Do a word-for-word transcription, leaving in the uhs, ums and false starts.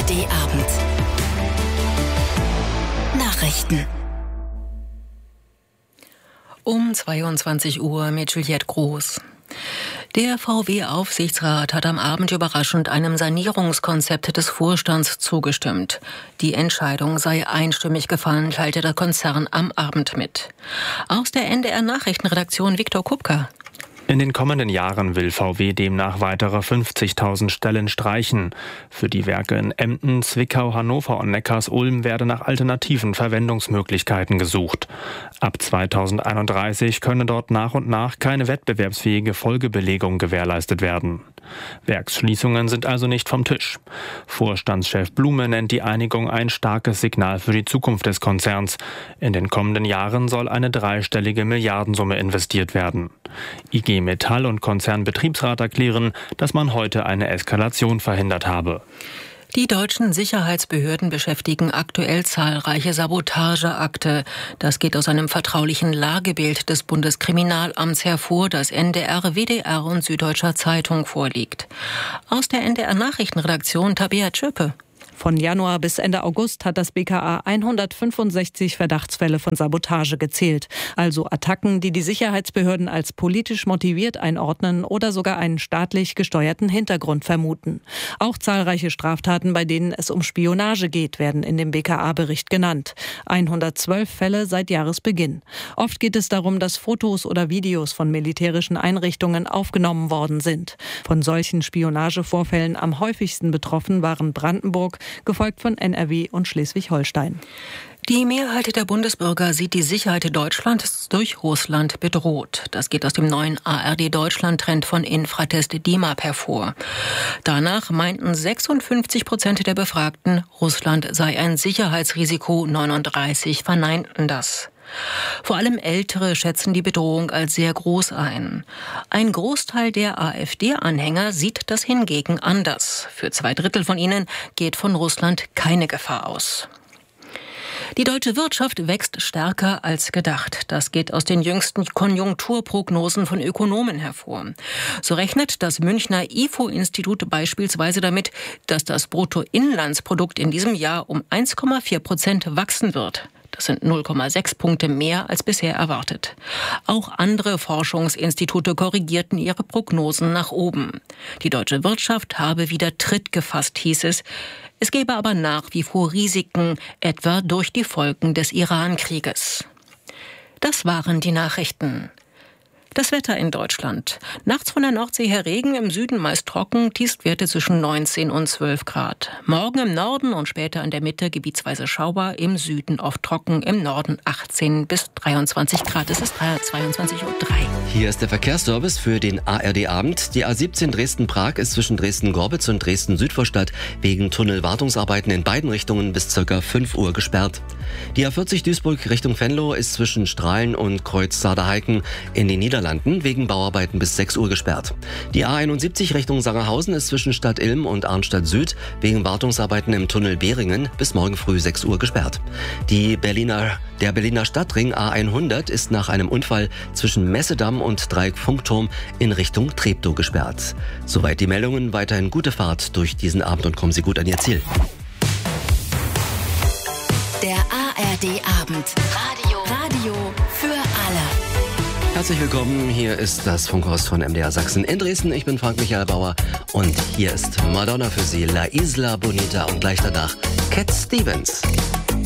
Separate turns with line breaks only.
R D-Abend. Nachrichten.
Um zweiundzwanzig Uhr mit Juliette Groß. Der V W-Aufsichtsrat hat am Abend überraschend einem Sanierungskonzept des Vorstands zugestimmt. Die Entscheidung sei einstimmig gefallen, teilte der Konzern am Abend mit. Aus der N D R-Nachrichtenredaktion Viktor Kupka.
In den kommenden Jahren will V W demnach weitere fünfzigtausend Stellen streichen. Für die Werke in Emden, Zwickau, Hannover und Neckarsulm werde nach alternativen Verwendungsmöglichkeiten gesucht. Ab zweitausendeinunddreißig könne dort nach und nach keine wettbewerbsfähige Folgebelegung gewährleistet werden. Werksschließungen sind also nicht vom Tisch. Vorstandschef Blume nennt die Einigung ein starkes Signal für die Zukunft des Konzerns. In den kommenden Jahren soll eine dreistellige Milliardensumme investiert werden. I G Metall und Konzernbetriebsrat erklären, dass man heute eine Eskalation verhindert habe.
Die deutschen Sicherheitsbehörden beschäftigen aktuell zahlreiche Sabotageakte. Das geht aus einem vertraulichen Lagebild des Bundeskriminalamts hervor, das N D R, W D R und Süddeutscher Zeitung vorliegt. Aus der N D R-Nachrichtenredaktion Tabea Tschöpe.
Von Januar bis Ende August hat das B K A hundertfünfundsechzig Verdachtsfälle von Sabotage gezählt. Also Attacken, die die Sicherheitsbehörden als politisch motiviert einordnen oder sogar einen staatlich gesteuerten Hintergrund vermuten. Auch zahlreiche Straftaten, bei denen es um Spionage geht, werden in dem B K A-Bericht genannt. hundertzwölf Fälle seit Jahresbeginn. Oft geht es darum, dass Fotos oder Videos von militärischen Einrichtungen aufgenommen worden sind. Von solchen Spionagevorfällen am häufigsten betroffen waren Brandenburg, gefolgt von N R W und Schleswig-Holstein.
Die Mehrheit der Bundesbürger sieht die Sicherheit Deutschlands durch Russland bedroht. Das geht aus dem neuen A R D-Deutschland-Trend von Infratest D I M A P hervor. Danach meinten sechsundfünfzig Prozent der Befragten, Russland sei ein Sicherheitsrisiko, neununddreißig verneinten das. Vor allem Ältere schätzen die Bedrohung als sehr groß ein. Ein Großteil der AfD-Anhänger sieht das hingegen anders. Für zwei Drittel von ihnen geht von Russland keine Gefahr aus. Die deutsche Wirtschaft wächst stärker als gedacht. Das geht aus den jüngsten Konjunkturprognosen von Ökonomen hervor. So rechnet das Münchner I F O-Institut beispielsweise damit, dass das Bruttoinlandsprodukt in diesem Jahr um eins Komma vier Prozent wachsen wird. Das sind null Komma sechs Punkte mehr als bisher erwartet. Auch andere Forschungsinstitute korrigierten ihre Prognosen nach oben. Die deutsche Wirtschaft habe wieder Tritt gefasst, hieß es. Es gebe aber nach wie vor Risiken, etwa durch die Folgen des Iran-Krieges. Das waren die Nachrichten. Das Wetter in Deutschland. Nachts von der Nordsee her Regen, im Süden meist trocken, Tiefstwerte zwischen neunzehn und zwölf Grad. Morgen im Norden und später in der Mitte gebietsweise Schauer, im Süden oft trocken, im Norden achtzehn bis dreiundzwanzig Grad. Es ist zweiundzwanzig Uhr drei.
Hier ist der Verkehrsservice für den A R D-Abend. Die A siebzehn Dresden-Prag ist zwischen Dresden-Gorbitz und Dresden-Südvorstadt wegen Tunnelwartungsarbeiten in beiden Richtungen bis ca. fünf Uhr gesperrt. Die A vierzig Duisburg Richtung Venlo ist zwischen Strahlen und Kreuz Saarhausen in den Niederlanden wegen Bauarbeiten bis sechs Uhr gesperrt. Die A einundsiebzig Richtung Sangerhausen ist zwischen Stadt Ilm und Arnstadt Süd wegen Wartungsarbeiten im Tunnel Behringen bis morgen früh sechs Uhr gesperrt. Die Berliner, der Berliner Stadtring A hundert ist nach einem Unfall zwischen Messedamm und Dreieck-Funkturm in Richtung Treptow gesperrt. Soweit die Meldungen, weiterhin gute Fahrt durch diesen Abend und kommen Sie gut an Ihr Ziel.
Der A R D-Abend. Radio. Radio für alle.
Herzlich willkommen, hier ist das Funkhaus von M D R Sachsen in Dresden. Ich bin Frank-Michael Bauer und hier ist Madonna für Sie, La Isla Bonita und gleich danach Cat Stevens.